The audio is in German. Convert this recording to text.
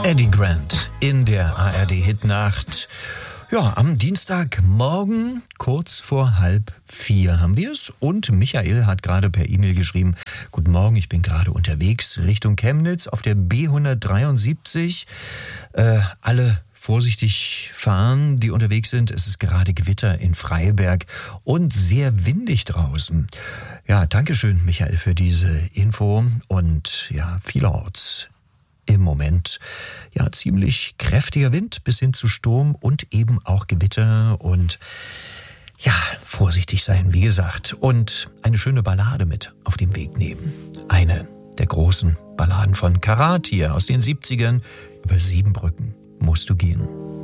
Eddie Grant in der ARD-Hitnacht. Ja, am Dienstagmorgen, kurz vor 3:30 haben wir es. Und Michael hat gerade per E-Mail geschrieben: Guten Morgen, ich bin gerade unterwegs Richtung Chemnitz auf der B173. Alle vorsichtig fahren, die unterwegs sind. Es ist gerade Gewitter in Freiberg und sehr windig draußen. Ja, dankeschön, Michael, für diese Info. Und ja, vielerorts im Moment ja ziemlich kräftiger Wind bis hin zu Sturm und eben auch Gewitter und ja, vorsichtig sein, wie gesagt. Und eine schöne Ballade mit auf den Weg nehmen. Eine der großen Balladen von Karat hier aus den 70ern. Über 7 Brücken musst du gehen.